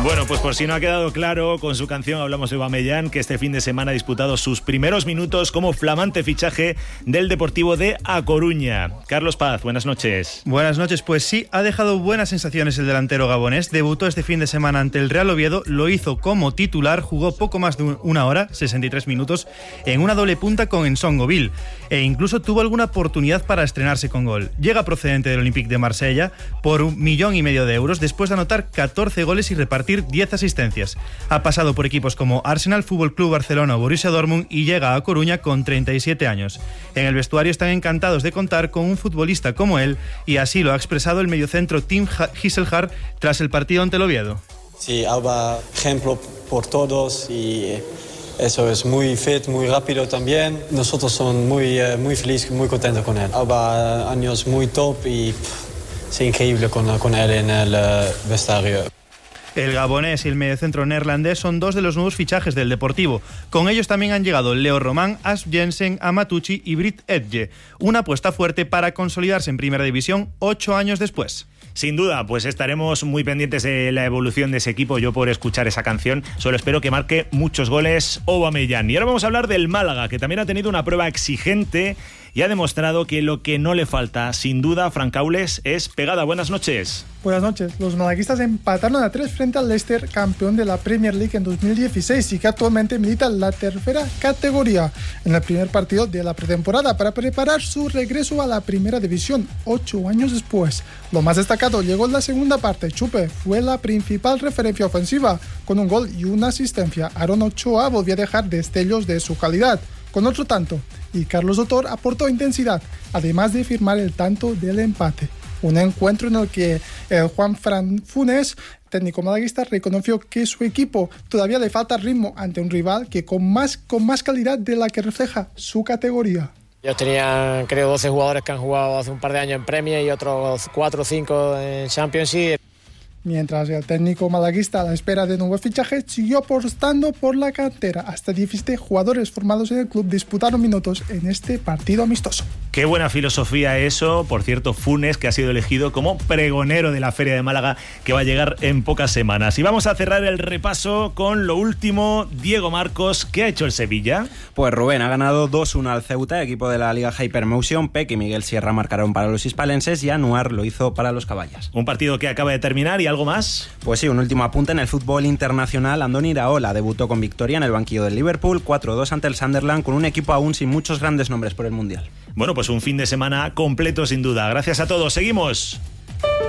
Bueno, pues por si no ha quedado claro, con su canción hablamos de Aubameyang, que este fin de semana ha disputado sus primeros minutos como flamante fichaje del Deportivo de A Coruña. Carlos Paz, buenas noches. Buenas noches, pues sí, ha dejado buenas sensaciones el delantero gabonés. Debutó este fin de semana ante el Real Oviedo, lo hizo como titular, jugó poco más de una hora, 63 minutos, en una doble punta con Ensongoville, e incluso tuvo alguna oportunidad para estrenarse con gol. Llega procedente del Olympique de Marsella por 1,5 millones de euros, después de anotar 14 goles y repartir 10 asistencias. Ha pasado por equipos como Arsenal, Fútbol Club Barcelona o Borussia Dortmund y llega a Coruña con 37 años. En el vestuario están encantados de contar con un futbolista como él, y así lo ha expresado el mediocentro Tim Gisselhard tras el partido ante el Oviedo. Sí, Alba, ejemplo por todos, y eso es muy fit, muy rápido también. Nosotros somos muy felices, muy contentos con él. Alba, años muy top y es increíble con él en el vestuario. El gabonés y el mediocentro neerlandés son dos de los nuevos fichajes del Deportivo. Con ellos también han llegado Leo Román, As Jensen, Amatucci y Britt Edge. Una apuesta fuerte para consolidarse en Primera División 8 años después. Sin duda, pues estaremos muy pendientes de la evolución de ese equipo. Yo por escuchar esa canción solo espero que marque muchos goles Aubameyang. Y ahora vamos a hablar del Málaga, que también ha tenido una prueba exigente y ha demostrado que lo que no le falta, sin duda, Francaules, es pegada. Buenas noches. Buenas noches. Los malaguistas empataron a 3 frente al Leicester, campeón de la Premier League en 2016 y que actualmente milita en la tercera categoría, en el primer partido de la pretemporada para preparar su regreso a la Primera División 8 años después. Lo más destacado llegó en la segunda parte. Chupe fue la principal referencia ofensiva, con un gol y una asistencia. Aaron Ochoa volvió a dejar destellos de su calidad, con otro tanto, y Carlos Otor aportó intensidad, además de firmar el tanto del empate. Un encuentro en el que Juanfran Funes, técnico malaguista, reconoció que su equipo todavía le falta ritmo ante un rival que con más calidad de la que refleja su categoría. Ellos tenían, creo, 12 jugadores que han jugado hace un par de años en Premier y otros 4 o 5 en Championship. Mientras el técnico malaguista, a la espera de nuevos fichajes, siguió apostando por la cantera. Hasta 17 jugadores formados en el club disputaron minutos en este partido amistoso. Qué buena filosofía eso. Por cierto, Funes, que ha sido elegido como pregonero de la Feria de Málaga, que va a llegar en pocas semanas. Y vamos a cerrar el repaso con lo último. Diego Marcos, ¿qué ha hecho el Sevilla? Pues Rubén ha ganado 2-1 al Ceuta, equipo de la Liga Hypermotion. Peck y Miguel Sierra marcaron para los hispalenses y Anuar lo hizo para los caballas. Un partido que acaba de terminar. ¿Y algo más? Pues sí, un último apunte en el fútbol internacional. Andoni Iraola debutó con victoria en el banquillo del Liverpool, 4-2 ante el Sunderland, con un equipo aún sin muchos grandes nombres por el Mundial. Bueno, pues un fin de semana completo sin duda. Gracias a todos. Seguimos.